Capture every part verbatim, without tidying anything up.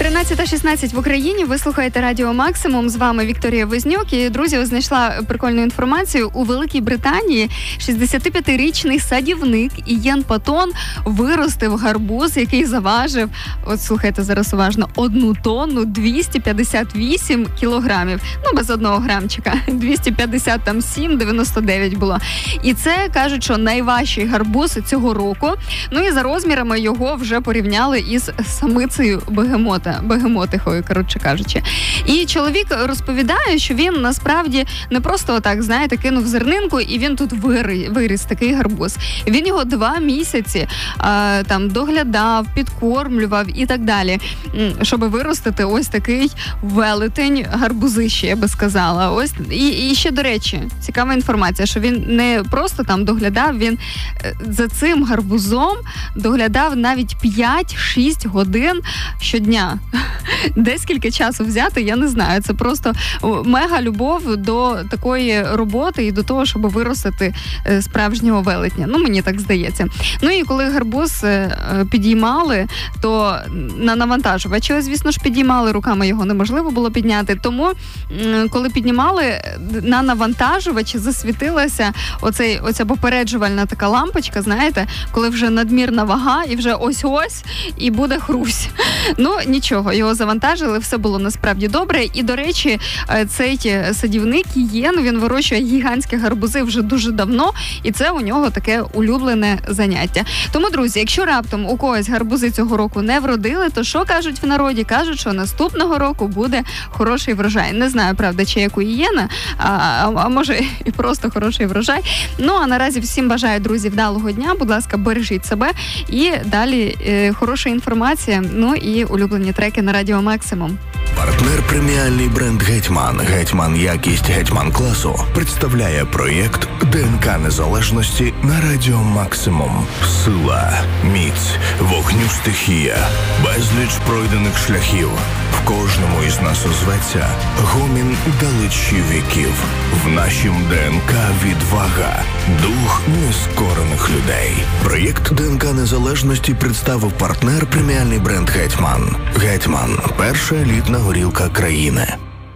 тринадцята шістнадцять в Україні. Ви слухаєте Радіо Максимум. З вами Вікторія Вознюк. І, друзі, знайшла прикольну інформацію. У Великій Британії шістдесятип'ятирічний садівник Ієн Патон виростив гарбуз, який заважив, от слухайте зараз уважно, одну тонну двісті п'ятдесят вісім кілограмів. Ну, без одного грамчика. двісті п'ятдесят сім дев'яносто дев'ять було. І це, кажуть, що найважчий гарбуз цього року. Ну і за розмірами його вже порівняли із самицею бегемота, бегемотихою, коротше кажучи. І чоловік розповідає, що він насправді не просто отак, знаєте, кинув зернинку і він тут виріс, виріс такий гарбуз. Він його два місяці а, там доглядав, підкормлював і так далі, щоб виростити ось такий велетень гарбузище, я би сказала. Ось і, і ще, до речі, цікава інформація, що він не просто там доглядав, він за цим гарбузом доглядав навіть п'ять-шість годин щодня. Де скільки часу взяти, я не знаю. Це просто мега любов до такої роботи і до того, щоб виростити справжнього велетня. Ну, мені так здається. Ну і коли гарбуз підіймали, то на навантажувачі, звісно ж, підіймали, руками його неможливо було підняти. Тому, коли піднімали, на навантажувачі засвітилася оцей, оця попереджувальна така лампочка, знаєте, коли вже надмірна вага і вже ось-ось, і буде хрусь. Ну, нічого, його завантажили, все було насправді добре. І, до речі, цей садівник Ієн, він вирощує гігантські гарбузи вже дуже давно, і це у нього таке улюблене заняття. Тому, друзі, якщо раптом у когось гарбузи цього року не вродили, то що кажуть в народі? Кажуть, що наступного року буде хороший врожай. Не знаю, правда, чи як у Ієна, а, а, а може і просто хороший врожай. Ну, а наразі всім бажаю, друзі, вдалого дня. Будь ласка, бережіть себе. І далі е, хороша інформація, ну і улюблені треки на Радіо Максимум. Партнер преміальний бренд «Гетьман». «Гетьман. Якість Гетьман класу» представляє проєкт ДНК Незалежності на Радіо Максимум. Сила, міць, вогню стихія, безліч пройдених шляхів. В кожному із нас озветься гомін далечі віків. В нашім ДНК відвага, дух нескорених людей. Проєкт ДНК Незалежності представив партнер преміальний бренд «Гетьман». «Гетьман» – перша елітна горілка країни.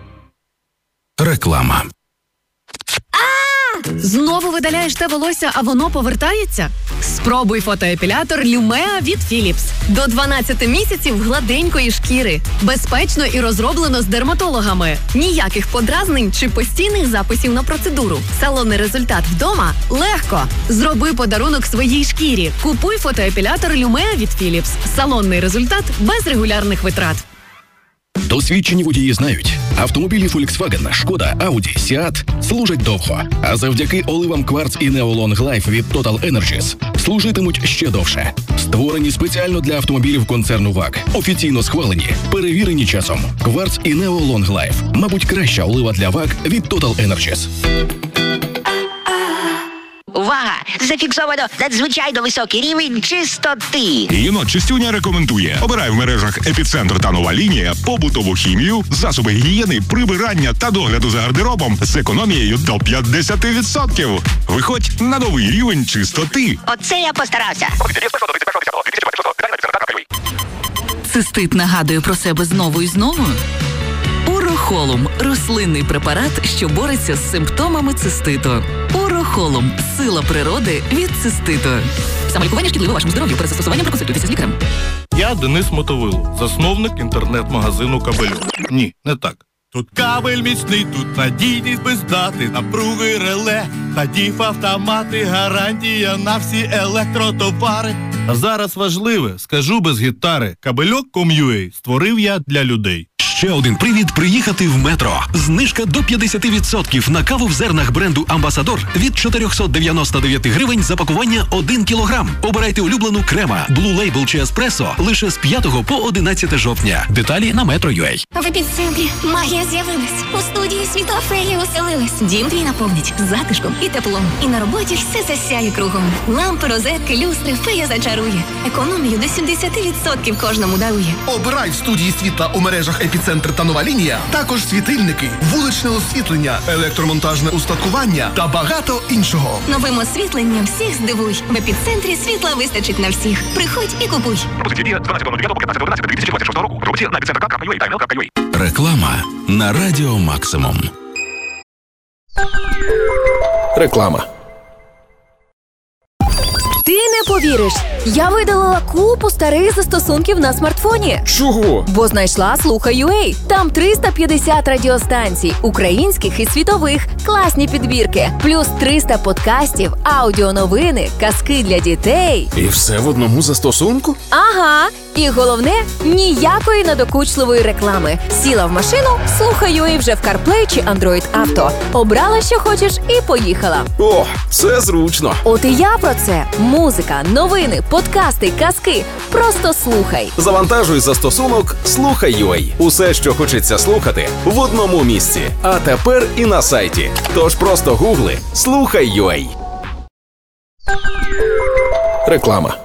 Реклама. Знову видаляєш те волосся, а воно повертається? Спробуй фотоепілятор Lumea від Philips. До дванадцяти місяців гладенької шкіри. Безпечно і розроблено з дерматологами. Ніяких подразнень чи постійних записів на процедуру. Салонний результат вдома легко. Зроби подарунок своїй шкірі. Купуй фотоепілятор Lumea від Philips. Салонний результат без регулярних витрат. Досвідчені водії знають, автомобілі Volkswagen, Шкода, Audi, Seat служать довго, а завдяки оливам Quartz і Neo Long Life від Total Energies служитимуть ще довше. Створені спеціально для автомобілів концерну ВАГ, офіційно схвалені, перевірені часом. Quartz і Neo Long Life, мабуть, краща олива для ВАГ від Total Energies. Увага! Зафіксовано надзвичайно високий рівень чистоти. Єнот Чистюня рекомендує. Обирай в мережах «Епіцентр» та «Нова лінія» побутову хімію, засоби гігієни, прибирання та догляду за гардеробом з економією до п'ятдесят відсотків. Виходь на новий рівень чистоти. Оце я постарався. Цистит нагадує про себе знову і знову? Урохолум – рослинний препарат, що бореться з симптомами циститу. Урохолум – сила природи від циститу. Самолікування шкідливе вашому здоров'ю. Перед застосуванням проконсультуйтеся з лікарем. Я Денис Мотовило, засновник інтернет-магазину «Кабельок». Ні, не так. Тут кабель міцний, тут надійність без дати, напруги реле, та діф-автомати, гарантія на всі електротовари. А зараз важливе, скажу без гітари, кабельок крапка ком крапка ю а створив я для людей. Ще один привід приїхати в Метро. Знижка до п'ятдесят відсотків на каву в зернах бренду «Амбасадор» від чотириста дев'яносто дев'ять гривень за пакування один кілограм. Обирайте улюблену крема, Blue Label чи Еспресо лише з п'ятого по одинадцяте жовтня. Деталі на метро крапка ю а. В епіцентрі магія з'явилась. У студії світла феї оселилась. Дім твій наповнить затишком і теплом. І на роботі все засяє кругом. Лампи, розетки, люстри, фея зачарує. Економію до сімдесят відсотків кожному дарує. Обирай в студії світла у мережах «Епіцентр» та «Нова лінія», також світильники, вуличне освітлення, електромонтажне устаткування та багато іншого. Новим освітленням всіх здивуй. В «Епіцентрі» світла вистачить на всіх. Приходь і купуй. Пропозиція дія дванадцятого дев'ятого по п'ятнадцяте одинадцяте дві тисячі двадцять шостого року. інформація на епіцентр крапка ю а та ем ел крапка ю а. Реклама на Радіо Максимум. Реклама. Ти не повіриш, я видалила купу старих застосунків на смартфоні. Чого? Бо знайшла Слухай.ua. Там триста п'ятдесят радіостанцій, українських і світових, класні підбірки, плюс триста подкастів, аудіоновини, казки для дітей. І все в одному застосунку? Ага. І головне, ніякої надокучливої реклами. Сіла в машину, Слухай.ua вже в CarPlay чи Android Auto. Обрала, що хочеш, і поїхала. О, це зручно. От і я про це. Музика, новини, подкасти, казки. Просто слухай. Завантажуй застосунок Слухай.ua. Усе, що хочеться слухати, в одному місці. А тепер і на сайті. Тож просто гугли Слухай.ua. Реклама.